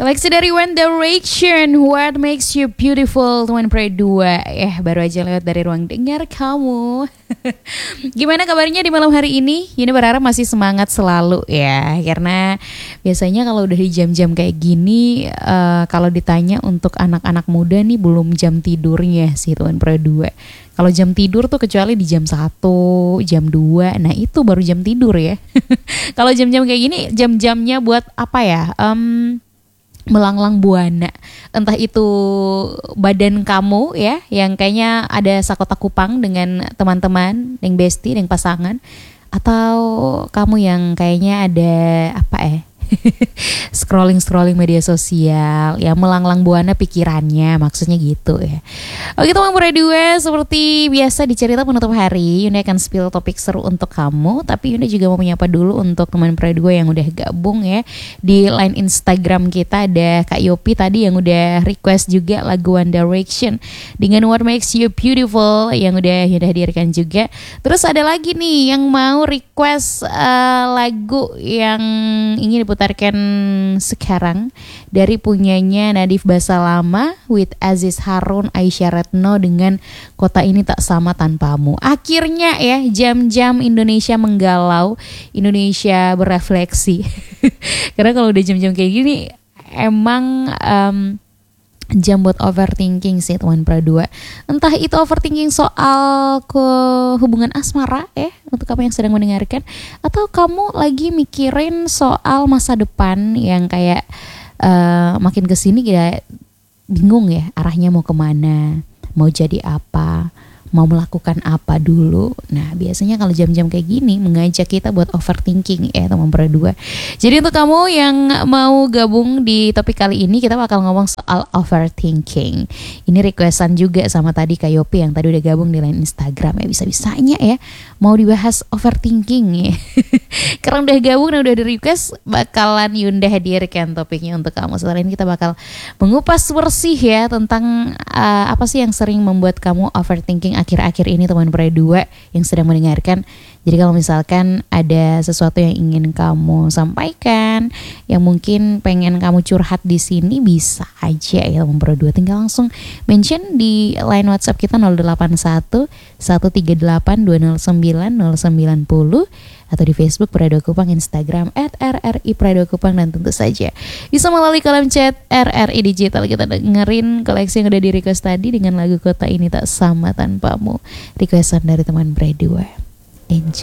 Koleksi dari One Direction, What Makes You Beautiful, teman Pre 2. Baru aja lewat dari ruang dengar kamu. Gimana kabarnya di malam hari ini? Yuni berharap masih semangat selalu ya. Karena biasanya kalau udah di jam-jam kayak gini, kalau ditanya untuk anak-anak muda nih belum jam tidurnya sih teman Pre 2. Kalau jam tidur tuh kecuali di jam 1, jam 2, nah itu baru jam tidur ya. Kalau jam-jam kayak gini, jam-jamnya buat apa ya? Melanglang buana, entah itu badan kamu ya yang kayaknya ada sakota kupang dengan teman-teman, yang bestie, yang pasangan, atau kamu yang kayaknya ada apa ya scrolling media sosial ya, melanglang buana pikirannya, maksudnya gitu ya. Oke teman Pre 2, seperti biasa di cerita penutup hari Yunda akan spill topik seru untuk kamu, tapi Yunda juga mau menyapa dulu untuk teman Pre 2 yang udah gabung ya di line Instagram kita. Ada Kak Yopi tadi yang udah request juga lagu One Direction dengan What Makes You Beautiful yang udah Yunda hadirkan juga. Terus ada lagi nih yang mau request lagu yang ingin diputarkan sekarang dari punyanya Nadif Basalama with Aziz Harun, Aisyah Retno dengan Kota Ini Tak Sama Tanpamu. Akhirnya ya jam-jam Indonesia menggalau, Indonesia berefleksi. Karena kalau udah jam-jam kayak gini emang jam buat overthinking sih teman Pre 2. Entah itu overthinking soal hubungan asmara ya untuk kamu yang sedang mendengarkan, atau kamu lagi mikirin soal masa depan yang kayak makin kesini kita bingung ya arahnya mau kemana, mau jadi apa, mau melakukan apa dulu. Nah biasanya kalau jam-jam kayak gini mengajak kita buat overthinking ya teman Pre 2. Jadi untuk kamu yang mau gabung di topik kali ini, kita bakal ngomong soal overthinking. Ini requestan juga sama tadi Kak Yopi yang tadi udah gabung di line Instagram ya. Bisa-bisanya ya mau dibahas overthinking ya. Karena udah gabung dan udah di request, bakalan Yunda hadirkan topiknya untuk kamu. Setelah ini kita bakal mengupas bersih ya tentang apa sih yang sering membuat kamu overthinking akhir-akhir ini teman Pre 2 yang sedang mendengarkan. Jadi kalau misalkan ada sesuatu yang ingin kamu sampaikan, yang mungkin pengen kamu curhat di sini, bisa aja ya teman Pre 2. Tinggal langsung mention di line WhatsApp kita 081 138 209 090 atau di Facebook Pre 2 Kupang, Instagram @RRI Pre 2 Kupang, dan tentu saja bisa melalui kolom chat RRI Digital. Kita dengerin koleksi yang udah di request tadi dengan lagu Kota Ini Tak Sama Tanpamu, requestan dari teman Pre 2. Enjoy.